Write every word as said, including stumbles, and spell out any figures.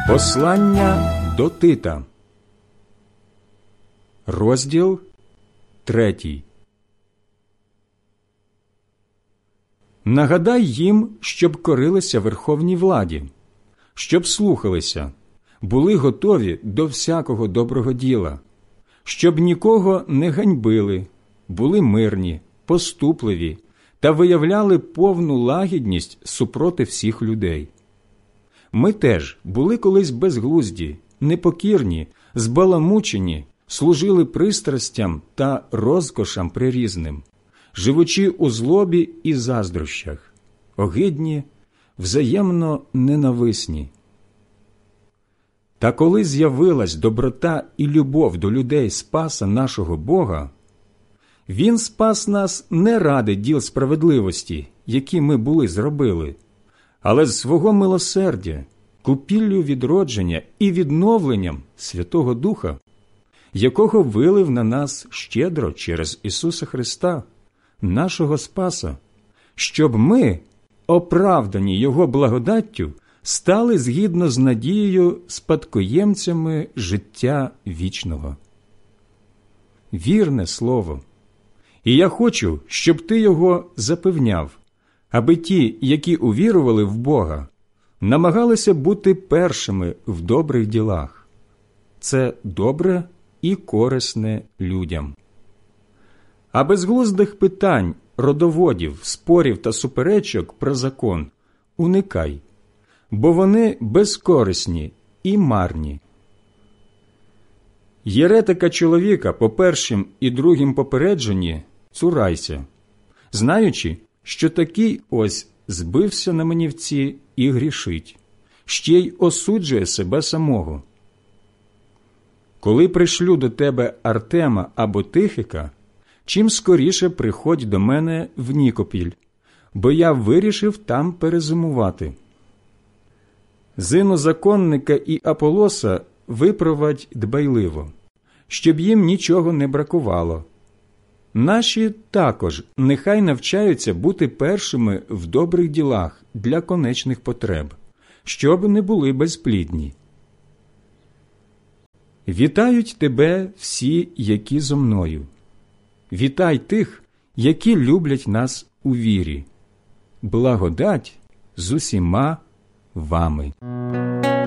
Послання до Тита, розділ третій. Нагадай їм, щоб корилися верховній владі, щоб слухалися, були готові до всякого доброго діла, щоб нікого не ганьбили, були мирні, поступливі та виявляли повну лагідність супроти всіх людей. Ми теж були колись безглузді, непокірні, збаламучені, служили пристрастям та розкошам прирізним, живучи у злобі і заздрощах, огидні, взаємно ненависні. Та коли з'явилась доброта і любов до людей Спаса нашого Бога, Він спас нас не ради діл справедливості, які ми були зробили, але з свого милосердя, купіллю відродження і відновленням Святого Духа, якого вилив на нас щедро через Ісуса Христа, нашого Спаса, щоб ми, оправдані Його благодаттю, стали згідно з надією спадкоємцями життя вічного. Вірне слово. І я хочу, щоб ти його запевняв, аби ті, які увірували в Бога, намагалися бути першими в добрих ділах. Це добре і корисне людям. А безглуздих питань, родоводів, спорів та суперечок про закон уникай, бо вони безкорисні і марні. Єретика чоловіка по першим і другим попередженні цурайся, знаючи, що такий ось збився на манівці і грішить, ще й осуджує себе самого. Коли пришлю до тебе Артема або Тихика, чим скоріше приходь до мене в Нікопіль, бо я вирішив там перезимувати. Зину законника і Аполоса випровадь дбайливо, щоб їм нічого не бракувало. Наші також нехай навчаються бути першими в добрих ділах для конечних потреб, щоб не були безплідні. Вітають тебе всі, які зо мною. Вітай тих, які люблять нас у вірі. Благодать з усіма вами.